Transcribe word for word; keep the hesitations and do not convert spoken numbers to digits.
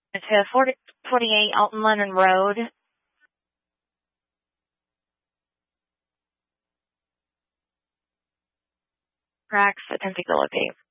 to forty twenty-eight Alton Lennon Road. Cracks, attempt to locate.